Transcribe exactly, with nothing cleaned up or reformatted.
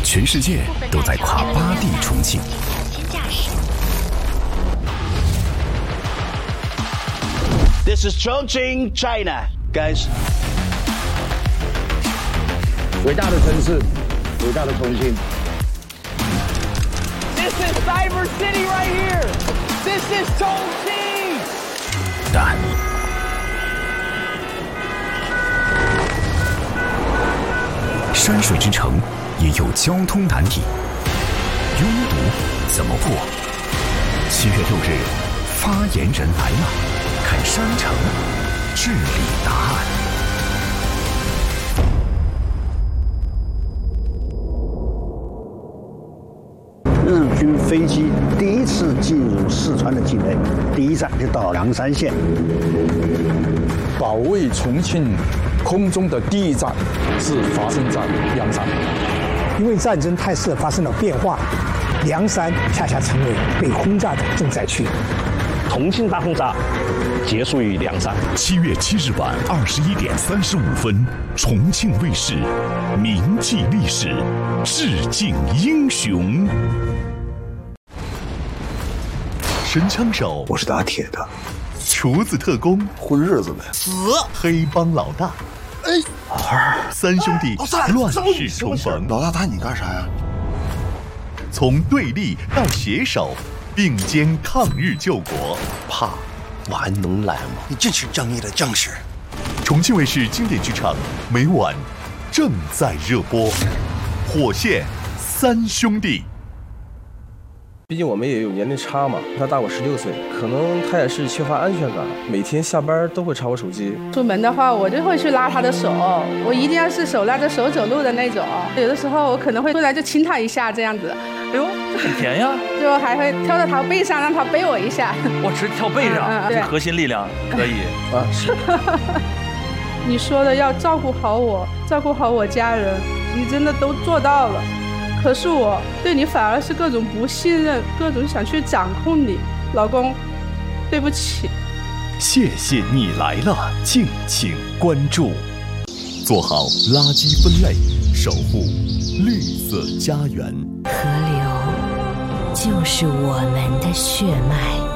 全世界都在夸巴蒂重庆。 This is Chongqing, China, guys. 伟大的城市，伟大的重庆。 This is Cyber City right here. This is Chongqing. 但山水之城也有交通难题，拥堵怎么过？七月六日，发言人来了，看山城治理答案。 日军飞机第一次进入四川的境内，第一站就到凉山县。 保卫重庆空中的第一站是发生在凉山， 因为战争态势发生了变化，凉山恰恰成为被轰炸的重灾区。 重庆大轰炸结束于凉山。 七月七日晚二十一点三十五分，重庆卫视铭记历史，致敬英雄。神枪手， 我是打铁的。 厨子特工， 混日子的。 死。黑帮老大。 哎，老二。 三兄弟乱世重逢。 老大打你干啥呀？ 从对立到携手，并肩抗日救国。 怕，我还能来吗？你真是正义的将士。 重庆卫视经典剧场每晚正在热播，《火线三兄弟》。 毕竟我们也有年龄差嘛，他大我十六岁，可能他也是缺乏安全感，每天下班都会查我手机。 出门的话，我就会去拉他的手，我一定要是手拉着手走路的那种。有的时候我可能会突然就亲他一下这样子， 哎呦，这很甜呀！ 就还会跳到他背上，让他背我一下。 我只跳背上， 嗯嗯、 这核心力量可以啊。是。 你说的要照顾好我，照顾好我家人，你真的都做到了。可是我对你反而是各种不信任，各种想去掌控你，老公，对不起。 谢谢你来了，敬请关注。做好垃圾分类，守护绿色家园。 河流就是我们的血脉。